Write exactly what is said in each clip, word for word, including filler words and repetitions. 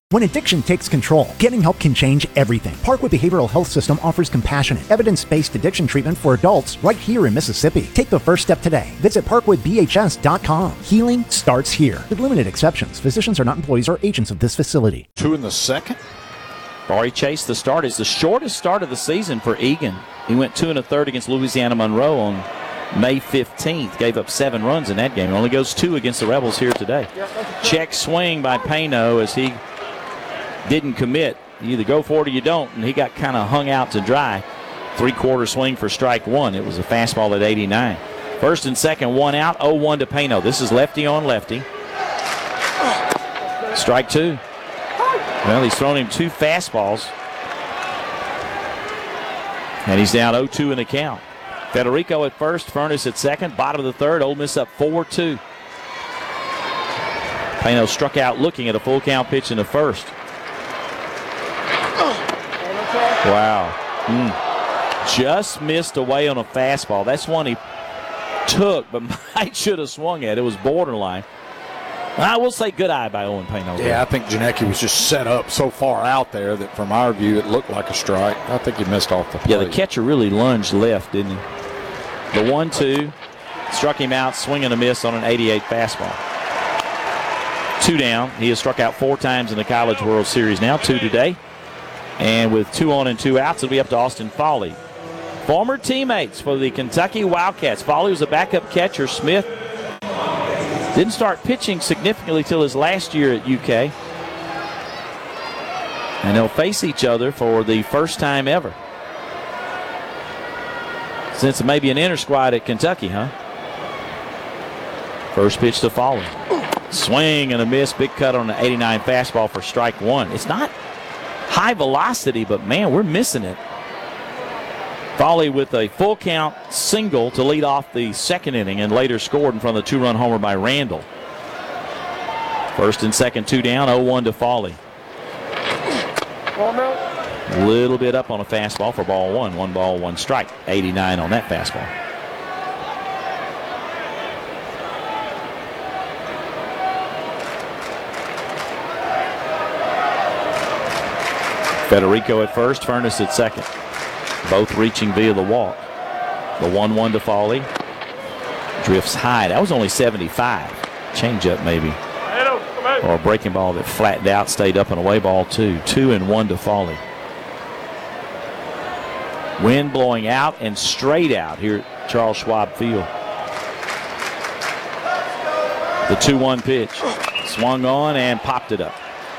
When addiction takes control, getting help can change everything. Parkwood Behavioral Health System offers compassionate, evidence-based addiction treatment for adults right here in Mississippi. Take the first step today. Visit parkwood b h s dot com. Healing starts here. With limited exceptions, physicians are not employees or agents of this facility. Two in the second. Barry Chase, the start is the shortest start of the season for Egan. He went two and a third against Louisiana Monroe on May fifteenth. Gave up seven runs in that game. Only goes two against the Rebels here today. Check swing by Payno as he didn't commit. You either go for it or you don't, and he got kind of hung out to dry. Three-quarter swing for strike one. It was a fastball at eighty-nine. First and second, one out, oh one to Payno. This is lefty on lefty. Strike two. Well, he's thrown him two fastballs. And he's down oh two in the count. Federico at first, Furness at second. Bottom of the third, Ole Miss up four two. Payno struck out looking at a full count pitch in the first. Wow. Mm. Just missed away on a fastball. That's one he took, but might should have swung at. It was borderline. I will say good eye by Owen Payno. Yeah, I think Janicki was just set up so far out there that from our view it looked like a strike. I think he missed off the plate. Yeah, the catcher really lunged left, didn't he? The one two struck him out, swing and a miss on an eighty-eight fastball. Two down. He has struck out four times in the College World Series now, two today. And with two on and two outs, it'll be up to Austin Foley. Former teammates for the Kentucky Wildcats. Foley was a backup catcher. Smith didn't start pitching significantly till his last year at U K. And they'll face each other for the first time ever since maybe an inter squad at Kentucky, huh? First pitch to Foley. Swing and a miss. Big cut on the eighty-nine fastball for strike one. It's not high velocity, but man, we're missing it. Foley with a full count single to lead off the second inning and later scored in front of the two-run homer by Randall. First and second, two down, oh one to Foley. A little bit up on a fastball for ball one. One ball, one strike. eighty-nine on that fastball. Federico at first, Furness at second. Both reaching via the walk. The one one to Foley. Drifts high. That was only seventy-five. Change-up maybe. Or a breaking ball that flattened out, stayed up and away ball two. Two and one to Foley. Wind blowing out and straight out here at Charles Schwab Field. The two one pitch. Swung on and popped it up.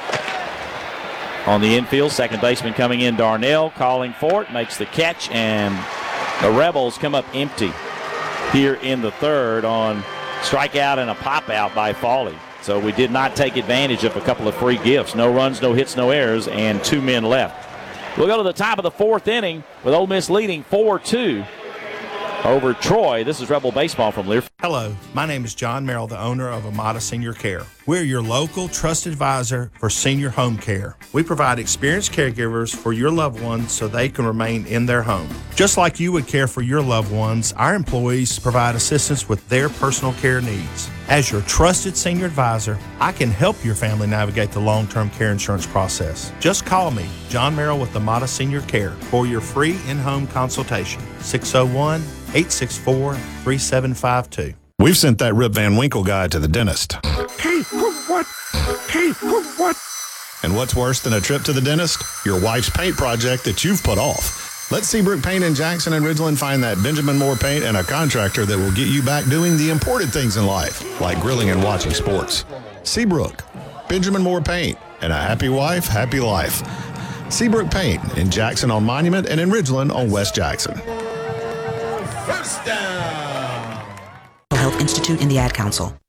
On the infield, second baseman coming in, Darnell calling for it, makes the catch, and the Rebels come up empty here in the third on strikeout and a pop out by Foley. So we did not take advantage of a couple of free gifts. No runs, no hits, no errors, and two men left. We'll go to the top of the fourth inning with Ole Miss leading four two over Troy. This is Rebel Baseball from Lear. Hello, my name is John Merrill, the owner of Amada Senior Care. We're your local trusted advisor for senior home care. We provide experienced caregivers for your loved ones so they can remain in their home. Just like you would care for your loved ones, our employees provide assistance with their personal care needs. As your trusted senior advisor, I can help your family navigate the long-term care insurance process. Just call me, John Merrill with Amada Senior Care, for your free in-home consultation. six oh one, eight six four, three seven five two. We've sent that Rip Van Winkle guy to the dentist. Hey, what? Hey, what? And what's worse than a trip to the dentist? Your wife's paint project that you've put off. Let Seabrook Paint in Jackson and Ridgeland find that Benjamin Moore paint and a contractor that will get you back doing the important things in life, like grilling and watching sports. Seabrook, Benjamin Moore Paint, and a happy wife, happy life. Seabrook Paint in Jackson on Monument and in Ridgeland on West Jackson. First down. Health Institute and the Ad Council.